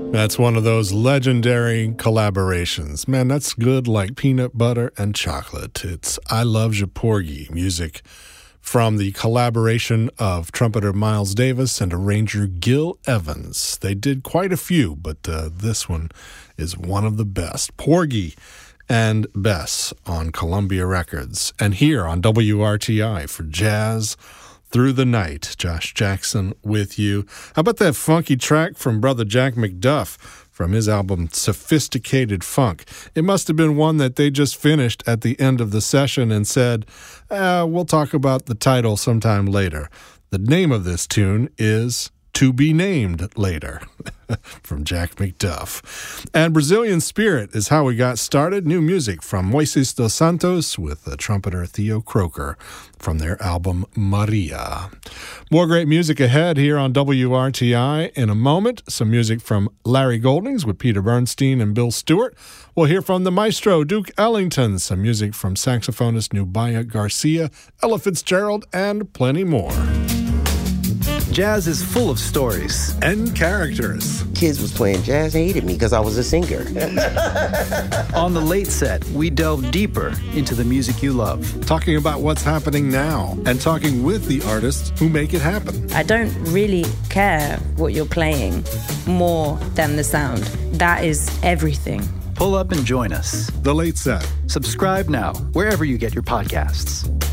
That's one of those legendary collaborations. Man, that's good like peanut butter and chocolate. It's I Love Ya Porgy, music from the collaboration of trumpeter Miles Davis and arranger Gil Evans. They did quite a few, but this one is one of the best. Porgy and Bess on Columbia Records. And here on WRTI for Jazz Through the Night, Josh Jackson with you. How about that funky track from Brother Jack McDuff from his album Sophisticated Funk? It must have been one that they just finished at the end of the session and said, we'll talk about the title sometime later. The name of this tune is To Be Named Later from Jack McDuff. And Brazilian Spirit is how we got started. New music from Moises dos Santos with the trumpeter Theo Croker from their album Maria. More great music ahead here on WRTI in a moment. Some music from Larry Goldings with Peter Bernstein and Bill Stewart. We'll hear from the maestro Duke Ellington, some music from saxophonist Nubia Garcia, Ella Fitzgerald, and plenty more. Jazz is full of stories and characters. Kids was playing jazz, hated me because I was a singer. On The Late Set, we delve deeper into the music you love. Talking about what's happening now and talking with the artists who make it happen. I don't really care what you're playing more than the sound. That is everything. Pull up and join us. The Late Set. Subscribe now, wherever you get your podcasts.